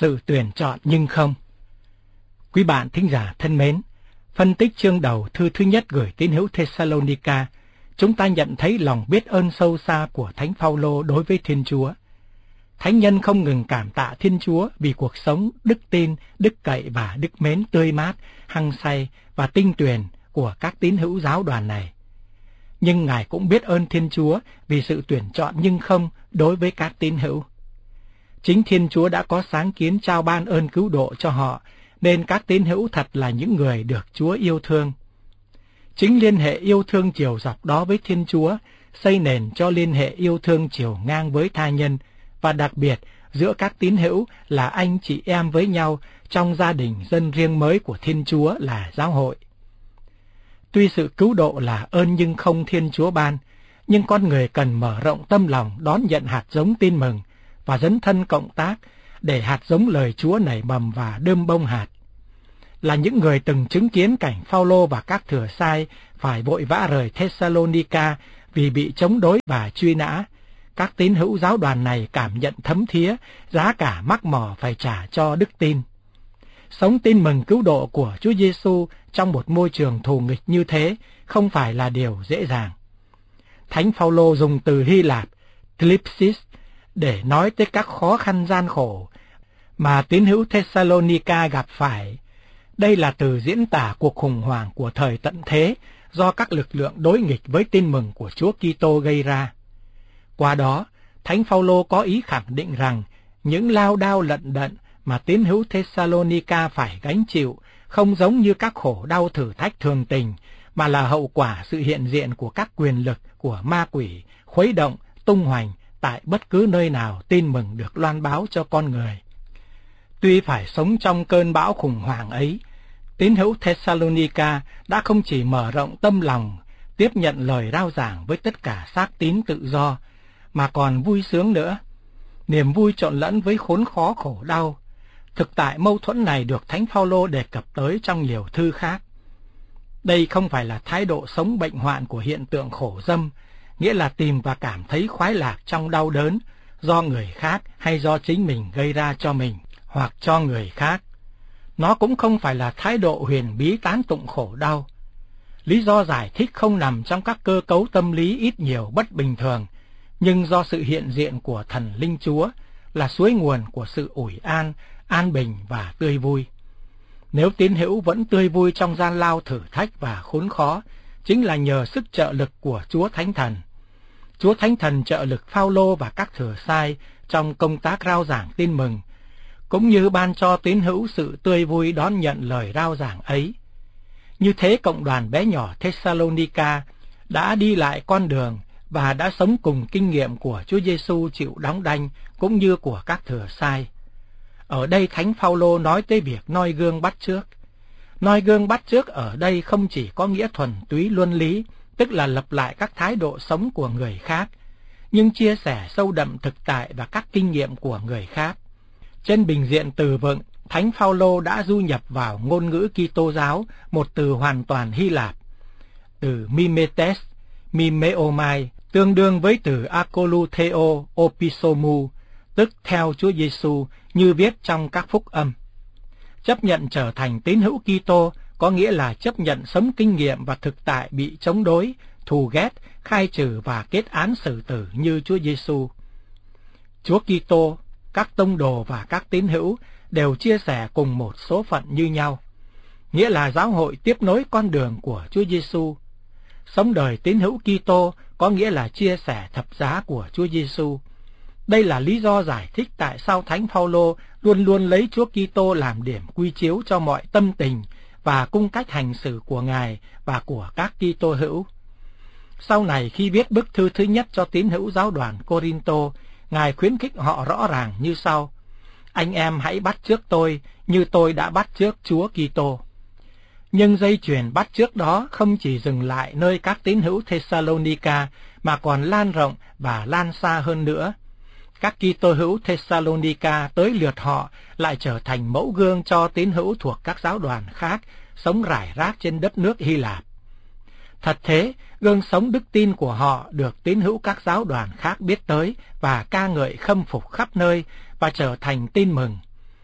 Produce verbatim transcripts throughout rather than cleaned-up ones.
Sự tuyển chọn nhưng không. Quý bạn thính giả thân mến, phân tích chương đầu thư thứ nhất gửi tín hữu Thessalonica, chúng ta nhận thấy lòng biết ơn sâu xa của Thánh Phaolô đối với Thiên Chúa. Thánh nhân không ngừng cảm tạ Thiên Chúa vì cuộc sống đức tin, đức cậy và đức mến tươi mát, hăng say và tinh tuyền của các tín hữu giáo đoàn này. Nhưng Ngài cũng biết ơn Thiên Chúa vì sự tuyển chọn nhưng không đối với các tín hữu. Chính Thiên Chúa đã có sáng kiến trao ban ơn cứu độ cho họ, nên các tín hữu thật là những người được Chúa yêu thương. Chính liên hệ yêu thương chiều dọc đó với Thiên Chúa xây nền cho liên hệ yêu thương chiều ngang với tha nhân, và đặc biệt giữa các tín hữu là anh chị em với nhau trong gia đình dân riêng mới của Thiên Chúa là giáo hội. Tuy sự cứu độ là ơn nhưng không Thiên Chúa ban, nhưng con người cần mở rộng tâm lòng đón nhận hạt giống tin mừng và dấn thân cộng tác để hạt giống lời Chúa nảy mầm và đơm bông hạt. Là những người từng chứng kiến cảnh Phaolô và các thừa sai phải vội vã rời Thessalonica vì bị chống đối và truy nã, các tín hữu giáo đoàn này cảm nhận thấm thía giá cả mắc mỏ phải trả cho đức tin. Sống tin mừng cứu độ của Chúa Giêsu trong một môi trường thù nghịch như thế không phải là điều dễ dàng. Thánh Phaolô dùng từ Hy Lạp thlipsis để nói tới các khó khăn gian khổ mà tín hữu Thessalonica gặp phải. Đây là từ diễn tả cuộc khủng hoảng của thời tận thế do các lực lượng đối nghịch với tin mừng của Chúa Kitô gây ra. Qua đó, Thánh Phaolô có ý khẳng định rằng những lao đao lận đận mà tín hữu Thessalonica phải gánh chịu không giống như các khổ đau thử thách thường tình, mà là hậu quả sự hiện diện của các quyền lực của ma quỷ khuấy động, tung hoành tại bất cứ nơi nào tin mừng được loan báo cho con người. Tuy phải sống trong cơn bão khủng hoảng ấy, tín hữu Thessalonica đã không chỉ mở rộng tâm lòng tiếp nhận lời rao giảng với tất cả xác tín tự do, mà còn vui sướng nữa. Niềm vui trộn lẫn với khốn khó khổ đau. Thực tại mâu thuẫn này được Thánh Phaolô đề cập tới trong nhiều thư khác. Đây không phải là thái độ sống bệnh hoạn của hiện tượng khổ dâm, nghĩa là tìm và cảm thấy khoái lạc trong đau đớn do người khác hay do chính mình gây ra cho mình hoặc cho người khác. Nó cũng không phải là thái độ huyền bí tán tụng khổ đau. Lý do giải thích không nằm trong các cơ cấu tâm lý ít nhiều bất bình thường, nhưng do sự hiện diện của thần linh Chúa là suối nguồn của sự ủi an, an bình và tươi vui. Nếu tín hữu vẫn tươi vui trong gian lao thử thách và khốn khó, chính là nhờ sức trợ lực của Chúa Thánh Thần. Chúa Thánh Thần trợ lực Phaolô và các thừa sai trong công tác rao giảng tin mừng, cũng như ban cho tín hữu sự tươi vui đón nhận lời rao giảng ấy. Như thế cộng đoàn bé nhỏ Thessalonica đã đi lại con đường và đã sống cùng kinh nghiệm của Chúa Giêsu chịu đóng đanh cũng như của các thừa sai. Ở đây Thánh Phaolô nói tới việc noi gương bắt chước. Noi gương bắt chước ở đây không chỉ có nghĩa thuần túy luân lý, tức là lập lại các thái độ sống của người khác, nhưng chia sẻ sâu đậm thực tại và các kinh nghiệm của người khác. Trên bình diện từ vựng, Thánh Phaolô đã du nhập vào ngôn ngữ Kitô giáo một từ hoàn toàn Hy Lạp, từ mimetes, mimeomai, tương đương với từ akolutheo opisomou, tức theo Chúa Giêsu như viết trong các phúc âm. Chấp nhận trở thành tín hữu Kitô có nghĩa là chấp nhận sống kinh nghiệm và thực tại bị chống đối, thù ghét, khai trừ và kết án xử tử như Chúa Giêsu. Chúa Kitô, các tông đồ và các tín hữu đều chia sẻ cùng một số phận như nhau, nghĩa là giáo hội tiếp nối con đường của Chúa Giêsu. Sống đời tín hữu Kitô có nghĩa là chia sẻ thập giá của Chúa Giêsu. Đây là lý do giải thích tại sao Thánh Phaolô luôn luôn lấy Chúa Kitô làm điểm quy chiếu cho mọi tâm tình và cung cách hành xử của Ngài và của các Kitô hữu. Sau này khi viết bức thư thứ nhất cho tín hữu giáo đoàn Cô-rin-tô, Ngài khuyến khích họ rõ ràng như sau: anh em hãy bắt chước tôi như tôi đã bắt chước Chúa Kitô. Nhưng dây chuyền bắt chước đó không chỉ dừng lại nơi các tín hữu Thessalonica mà còn lan rộng và lan xa hơn nữa. Các Kitô hữu Thessalonica tới lượt họ lại trở thành mẫu gương cho tín hữu thuộc các giáo đoàn khác sống rải rác trên đất nước Hy Lạp. Thật thế, gương sống đức tin của họ được tín hữu các giáo đoàn khác biết tới và ca ngợi khâm phục khắp nơi và trở thành tin mừng.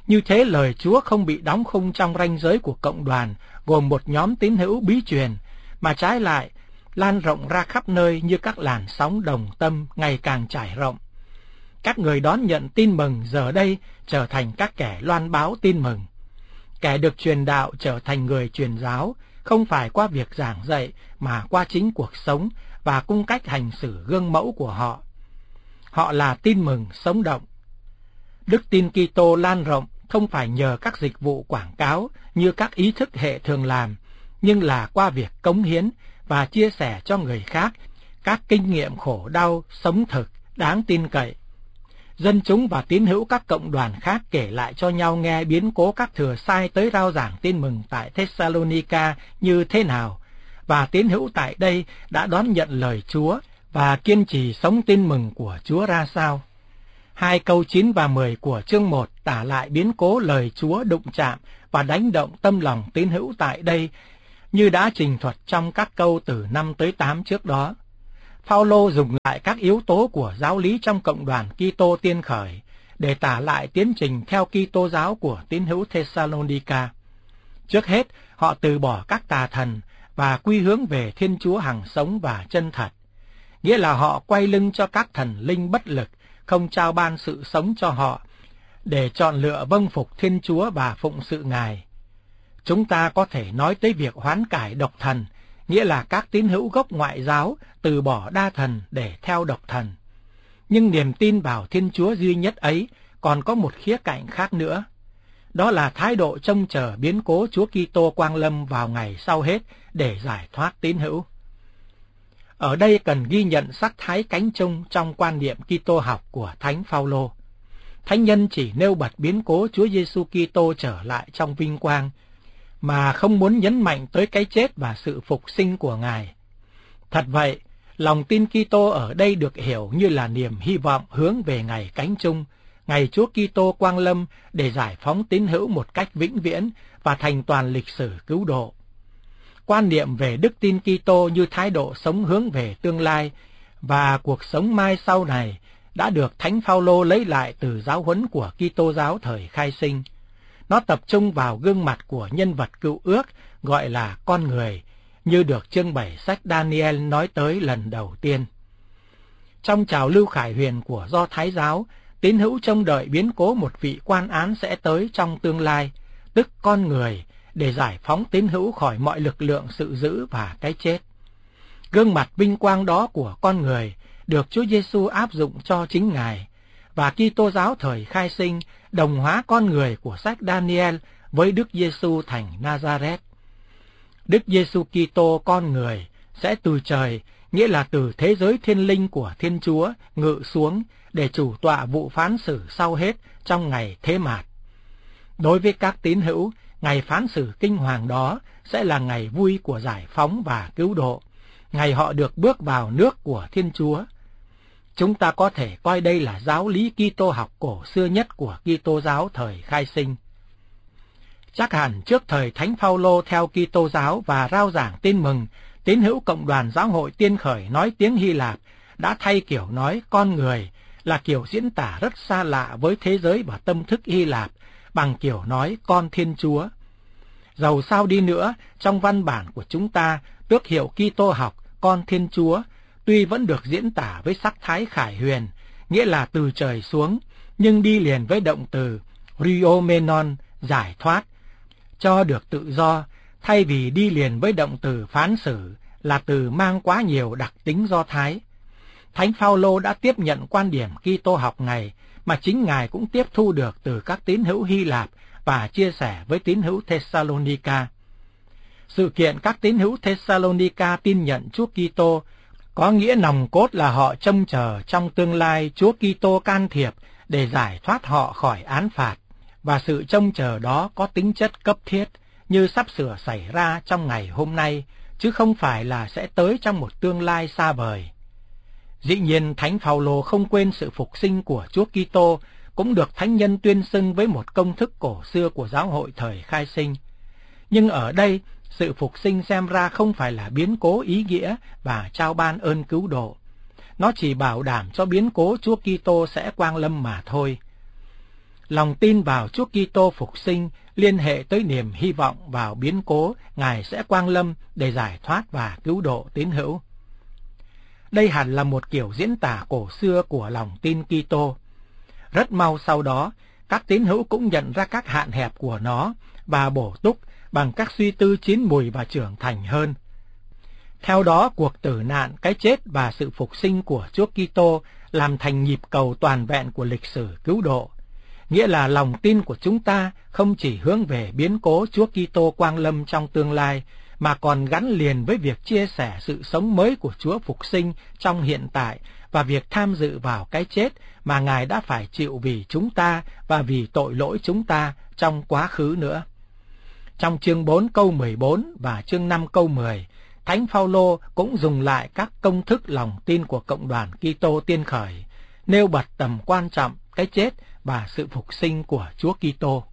Như thế lời Chúa không bị đóng khung trong ranh giới của cộng đoàn gồm một nhóm tín hữu bí truyền, mà trái lại lan rộng ra khắp nơi như các làn sóng đồng tâm ngày càng trải rộng. Các người đón nhận tin mừng giờ đây trở thành các kẻ loan báo tin mừng. Kẻ được truyền đạo trở thành người truyền giáo, không phải qua việc giảng dạy mà qua chính cuộc sống và cung cách hành xử gương mẫu của họ. Họ là tin mừng sống động. Đức tin Kitô lan rộng không phải nhờ các dịch vụ quảng cáo như các ý thức hệ thường làm, nhưng là qua việc cống hiến và chia sẻ cho người khác các kinh nghiệm khổ đau, sống thực, đáng tin cậy. Dân chúng và tín hữu các cộng đoàn khác kể lại cho nhau nghe biến cố các thừa sai tới rao giảng tin mừng tại Thessalonica như thế nào, và tín hữu tại đây đã đón nhận lời Chúa và kiên trì sống tin mừng của Chúa ra sao. Hai câu chín và mười của chương một tả lại biến cố lời Chúa đụng chạm và đánh động tâm lòng tín hữu tại đây, như đã trình thuật trong các câu từ năm tới tám trước đó. Phaolô dùng lại các yếu tố của giáo lý trong cộng đoàn Kitô tiên khởi để tả lại tiến trình theo Kitô giáo của tín hữu Thessalonica. Trước hết, họ từ bỏ các tà thần và quy hướng về Thiên Chúa hằng sống và chân thật, nghĩa là họ quay lưng cho các thần linh bất lực, không trao ban sự sống cho họ, để chọn lựa vâng phục Thiên Chúa và phụng sự Ngài. Chúng ta có thể nói tới việc hoán cải độc thần, nghĩa là các tín hữu gốc ngoại giáo từ bỏ đa thần để theo độc thần. Nhưng niềm tin vào Thiên Chúa duy nhất ấy còn có một khía cạnh khác nữa. Đó là thái độ trông chờ biến cố Chúa Kitô quang lâm vào ngày sau hết để giải thoát tín hữu. Ở đây cần ghi nhận sắc thái cánh chung trong quan niệm Kitô học của Thánh Phaolô. Thánh nhân chỉ nêu bật biến cố Chúa Giêsu Kitô trở lại trong vinh quang, mà không muốn nhấn mạnh tới cái chết và sự phục sinh của Ngài. Thật vậy, lòng tin Kitô ở đây được hiểu như là niềm hy vọng hướng về ngày cánh chung, ngày Chúa Kitô quang lâm để giải phóng tín hữu một cách vĩnh viễn và thành toàn lịch sử cứu độ. Quan niệm về đức tin Kitô như thái độ sống hướng về tương lai và cuộc sống mai sau này đã được Thánh Phaolô lấy lại từ giáo huấn của Kitô giáo thời khai sinh. Nó tập trung vào gương mặt của nhân vật cựu ước gọi là con người, như được chương bảy sách Daniel nói tới lần đầu tiên. Trong trào lưu khải huyền của Do Thái giáo, tín hữu trông đợi biến cố một vị quan án sẽ tới trong tương lai, tức con người, để giải phóng tín hữu khỏi mọi lực lượng sự dữ và cái chết. Gương mặt vinh quang đó của con người được Chúa Giêsu áp dụng cho chính Ngài, và Kitô giáo thời khai sinh đồng hóa con người của sách Daniel với Đức Giêsu thành Nazareth. Đức Giêsu Kitô con người sẽ từ trời, nghĩa là từ thế giới thiên linh của Thiên Chúa, ngự xuống để chủ tọa vụ phán xử sau hết trong ngày thế mạt. Đối với các tín hữu, ngày phán xử kinh hoàng đó sẽ là ngày vui của giải phóng và cứu độ, ngày họ được bước vào nước của Thiên Chúa. Chúng ta có thể coi đây là giáo lý Kitô học cổ xưa nhất của Kitô giáo thời khai sinh. Chắc hẳn trước thời Thánh Phaolô theo Kitô giáo và rao giảng tin mừng, tín hữu cộng đoàn giáo hội tiên khởi nói tiếng Hy Lạp đã thay kiểu nói con người là kiểu diễn tả rất xa lạ với thế giới và tâm thức Hy Lạp bằng kiểu nói con Thiên Chúa. Dầu sao đi nữa, trong văn bản của chúng ta, tước hiệu Kitô học con Thiên Chúa tuy vẫn được diễn tả với sắc thái khải huyền, nghĩa là từ trời xuống, nhưng đi liền với động từ riomenon, giải thoát, cho được tự do, thay vì đi liền với động từ phán xử, là từ mang quá nhiều đặc tính Do Thái. Thánh Phaolô đã tiếp nhận quan điểm Kitô học này, mà chính Ngài cũng tiếp thu được từ các tín hữu Hy Lạp và chia sẻ với tín hữu Thessalonica. Sự kiện các tín hữu Thessalonica tin nhận Chúa Kitô có nghĩa nòng cốt là họ trông chờ trong tương lai Chúa Kitô can thiệp để giải thoát họ khỏi án phạt, và sự trông chờ đó có tính chất cấp thiết như sắp sửa xảy ra trong ngày hôm nay, chứ không phải là sẽ tới trong một tương lai xa vời. Dĩ nhiên, Thánh Phaolô không quên sự phục sinh của Chúa Kitô, cũng được thánh nhân tuyên xưng với một công thức cổ xưa của giáo hội thời khai sinh. Nhưng ở đây, sự phục sinh xem ra không phải là biến cố ý nghĩa và trao ban ơn cứu độ. Nó chỉ bảo đảm cho biến cố Chúa Kitô sẽ quang lâm mà thôi. Lòng tin vào Chúa Kitô phục sinh liên hệ tới niềm hy vọng vào biến cố Ngài sẽ quang lâm để giải thoát và cứu độ tín hữu. Đây hẳn là một kiểu diễn tả cổ xưa của lòng tin Kitô. Rất mau sau đó, các tín hữu cũng nhận ra các hạn hẹp của nó và bổ túc bằng các suy tư chín mùi và trưởng thành hơn. Theo đó, cuộc tử nạn, cái chết và sự phục sinh của Chúa Kitô làm thành nhịp cầu toàn vẹn của lịch sử cứu độ. Nghĩa là lòng tin của chúng ta không chỉ hướng về biến cố Chúa Kitô quang lâm trong tương lai, mà còn gắn liền với việc chia sẻ sự sống mới của Chúa phục sinh trong hiện tại và việc tham dự vào cái chết mà Ngài đã phải chịu vì chúng ta và vì tội lỗi chúng ta trong quá khứ nữa. Trong chương bốn câu mười bốn và chương năm câu mười, Thánh Phaolô cũng dùng lại các công thức lòng tin của cộng đoàn Kitô tiên khởi, nêu bật tầm quan trọng cái chết và sự phục sinh của Chúa Kitô.